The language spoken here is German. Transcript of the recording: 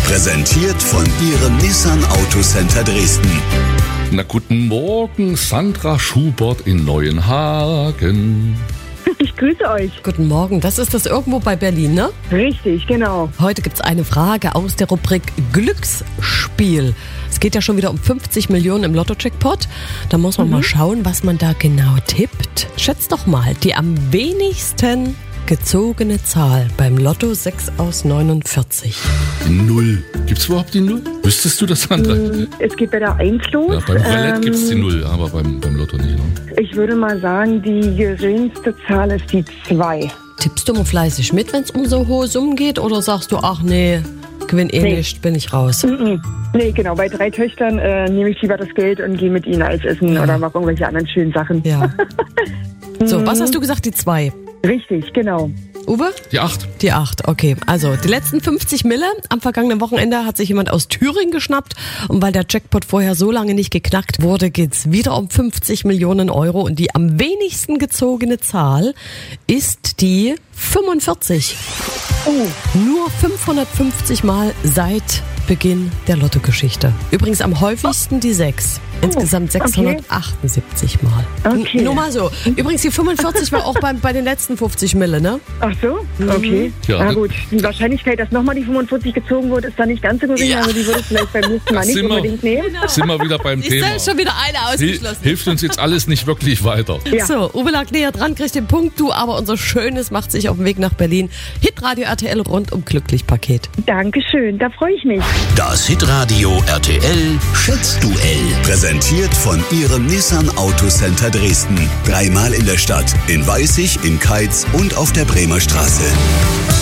Präsentiert von Ihrem Nissan Autocenter Dresden. Na, guten Morgen, Sandra Schubert in Neuenhagen. Ich grüße euch. Guten Morgen, das ist das irgendwo bei Berlin, ne? Richtig, genau. Heute gibt's eine Frage aus der Rubrik Glücksspiel. Es geht ja schon wieder um 50 Millionen im Lotto-Jackpot. Da muss man mal schauen, was man da genau tippt. Schätzt doch mal, die am wenigsten gezogene Zahl beim Lotto 6 aus 49. Die Null. Gibt's überhaupt die Null? Wüsstest du das, Sandra? Es geht bei der 1 los. Ja, beim Roulette gibt's die Null, aber beim Lotto nicht. Ne? Ich würde mal sagen, die geringste Zahl ist die 2. Tippst du mal fleißig mit, wenn es um so hohe Summen geht? Oder sagst du, ach nee, gewinn eh nicht, bin ich raus? Nee, genau. Bei 3 Töchtern nehme ich lieber das Geld und gehe mit ihnen Eis essen oder mache irgendwelche anderen schönen Sachen. Ja. So, was hast du gesagt, die 2? Richtig, genau. Uwe? Die 8. Die 8, okay. Also, die letzten 50 Mille am vergangenen Wochenende hat sich jemand aus Thüringen geschnappt. Und weil der Jackpot vorher so lange nicht geknackt wurde, geht's wieder um 50 Millionen Euro. Und die am wenigsten gezogene Zahl ist die 45. Nur 550 Mal seit Beginn der Lottogeschichte. Übrigens am häufigsten die 6. Insgesamt 678 Mal. Okay. Nur mal so. Übrigens die 45 war auch bei den letzten 50 Mille, ne? Ach so? Okay. Ja, Na gut. Die Wahrscheinlichkeit, dass nochmal die 45 gezogen wird, ist da nicht ganz so gering. Also die würde ich vielleicht beim nächsten Mal nicht unbedingt nehmen. Sind wir wieder beim Ist Thema. da schon wieder eine ausgeschlossen. Hilft uns jetzt alles nicht wirklich weiter. Ja. So, Uwe lag näher dran, kriegt den Punkt, du, aber unser Schönes macht sich auf den Weg nach Berlin. Hitradio RTL rundum Glücklich-Paket. Dankeschön, da freue ich mich. Das Hitradio RTL Schätzduell. Präsentiert von Ihrem Nissan Autocenter Dresden. 3-mal in der Stadt, in Weißig, in Keitz und auf der Bremer Straße.